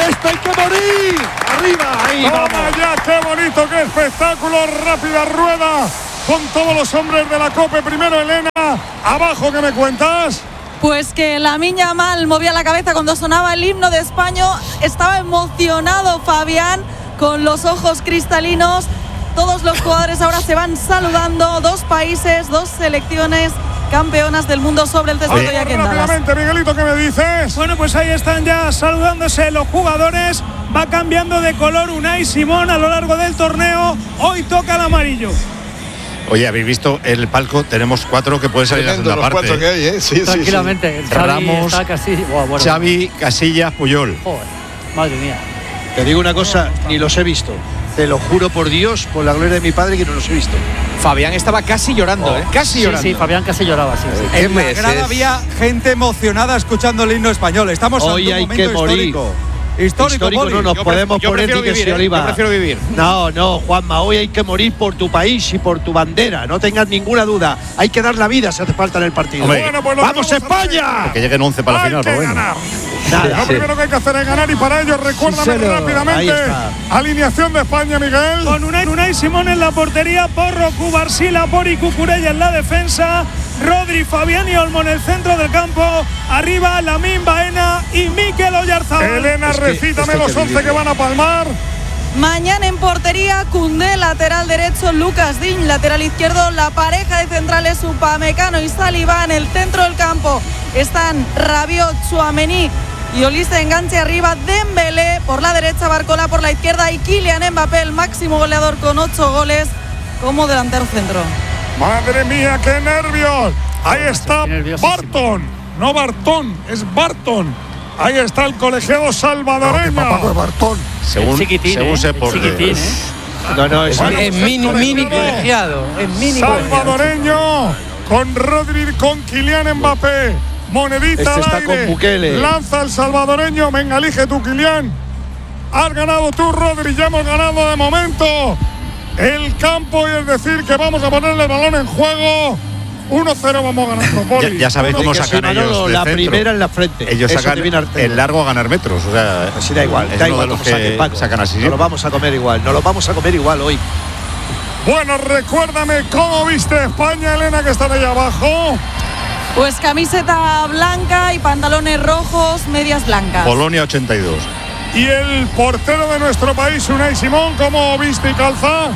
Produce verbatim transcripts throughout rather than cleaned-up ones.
esto hay que morir. Arriba, ahí Toma vamos. ya, qué bonito, qué espectáculo, rápida rueda con todos los hombres de la COPE. Primero Elena, abajo, ¿qué me cuentas? Pues que Lamine Yamal movía la cabeza cuando sonaba el himno de España. Estaba emocionado Fabián, con los ojos cristalinos. Todos los jugadores ahora se van saludando. Dos países, dos selecciones campeonas del mundo sobre el césped. Rápidamente, Miguelito, ¿qué me dices? Bueno, pues ahí están ya saludándose los jugadores. Va cambiando de color Unai Simón a lo largo del torneo. Hoy toca el amarillo. Oye, ¿habéis visto el palco? Tenemos cuatro que pueden salir en la segunda parte. Cuatro que hay, ¿eh? Sí, tranquilamente. Sí, sí. Ramos, Casillas, wow, bueno. Xavi, Casillas, Puyol. Joder, madre mía. Te digo una cosa, ni los he visto. Te lo juro por Dios, por la gloria de mi padre, que no los he visto. Fabián estaba casi llorando, ¿eh? Casi Sí, llorando. sí, Fabián casi lloraba, sí. sí. ¿Qué En la meses? grada había gente emocionada escuchando el himno español. Estamos Hoy ante un hay momento que morir. histórico. Histórico, Histórico Poli. no nos Yo podemos pref- yo poner prefiero diques y vivir, ¿eh? oliva. Yo prefiero vivir. No, no, Juanma, hoy hay que morir por tu país y por tu bandera. No tengas ninguna duda. Hay que dar la vida si hace falta en el partido. Hombre, Bueno, pues lo ¡Vamos, que vamos a hacer- España! Que lleguen once para la Hay final, que pero bueno. ganar. Nada. Lo primero que hay que hacer es ganar y para ello recuérdame Sí, señor. rápidamente Ahí está. alineación de España, Miguel. Con Unai, Unai Simón en la portería, Porro, Cubarsila, Pori, Cucurella en la defensa, Rodri, Fabián y Olmo en el centro del campo, arriba Lamine Baena y Mikel Oyarzabal. Elena, Es que recítame esto hay los que once vivirlo. que van a palmar. Mañana en portería, Koundé, lateral derecho, Lucas Digne, lateral izquierdo. La pareja de centrales, Upamecano y Saliba. En el centro del campo están Rabiot, Tchouaméni y Olise enganche arriba. Dembélé por la derecha, Barcola por la izquierda y Kylian Mbappé, el máximo goleador con ocho goles, como delantero centro. Madre mía, qué nervios. Ahí está estoy nerviosísimo. Barton, no Bartón, es Barton. Ahí está el colegiado salvadoreño. Bartón. Según, chiquitín, según ¿eh? se Es por chiquitín, ¿eh? No, no, es Bueno, Es pues mini, el mini colegiado colegiado. Es mini colegiado. salvadoreño con Rodri, con Kylian Mbappé. Monedita Este al está aire. con Bukele. Lanza el salvadoreño. Venga, elige tú, Kylian. Has ganado tú, Rodri. Ya hemos ganado de momento el campo, y es decir que vamos a ponerle el balón en juego. uno cero vamos ganando, Ya, Poli. ya sabéis cómo que sacan sí, Manolo, ellos de la centro. primera en la frente. Ellos Eso sacan te viene arte. el largo a ganar metros. O sea, Pues sí, da igual, es da uno igual de los cómo saquen, que Paco. sacan así. Nos lo vamos a comer igual, nos lo vamos a comer igual hoy. Bueno, recuérdame cómo viste España, Elena, que están ahí abajo. Pues camiseta blanca y pantalones rojos, medias blancas. Polonia ochenta y dos. Y el portero de nuestro país, Unai Simón, ¿cómo viste y calza?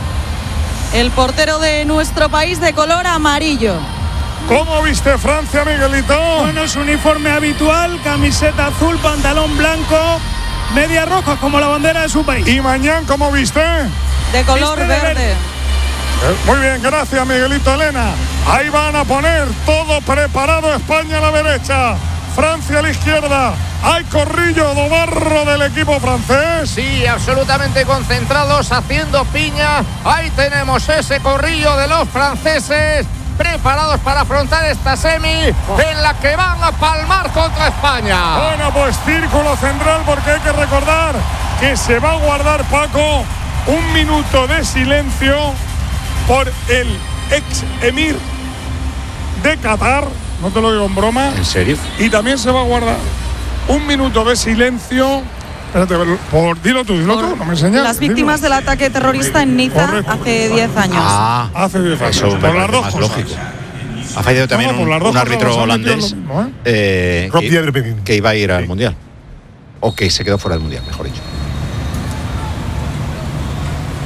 El portero de nuestro país de color amarillo. ¿Cómo viste Francia, Miguelito? Bueno, su uniforme habitual, camiseta azul, pantalón blanco, medias rojas como la bandera de su país. ¿Y mañana cómo viste? De color Viste de verde. verde. Eh, Muy bien, gracias, Miguelito, Elena. Ahí van a poner todo preparado. España a la derecha, Francia a la izquierda. Hay corrillo do barro del equipo francés. Sí, absolutamente concentrados, haciendo piña. Ahí tenemos ese corrillo de los franceses, preparados para afrontar esta semi en la que van a palmar contra España. Bueno, pues círculo central, porque hay que recordar que se va a guardar, Paco, un minuto de silencio por el ex emir de Qatar. No te lo digo en broma. ¿En serio? Y también se va a guardar un minuto de silencio. Espérate, por, dilo tú, dilo Por tú, no me enseñas. las víctimas dilo. del ataque terrorista en Niza Correcto. hace diez años. Ah, Hace diez años. eso me por las parece dos más cosas. lógico. Ha fallado también No, por un, las dos un cosas árbitro nos han metido holandés lo mismo, ¿eh? eh, Rob que, Dierbeggen. que iba a ir al Mundial. O que se quedó fuera del Mundial, mejor dicho.